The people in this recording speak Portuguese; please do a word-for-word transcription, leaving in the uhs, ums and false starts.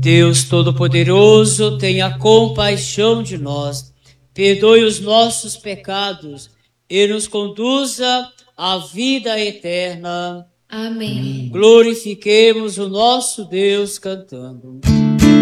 Deus Todo-Poderoso, tenha compaixão de nós, perdoe os nossos pecados e nos conduza à vida eterna. Amém. Glorifiquemos o nosso Deus cantando.